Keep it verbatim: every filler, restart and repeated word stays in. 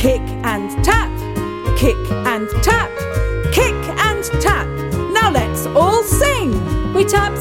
Kick and tap, kick and tap, kick and tap. Now let's all sing. We tap,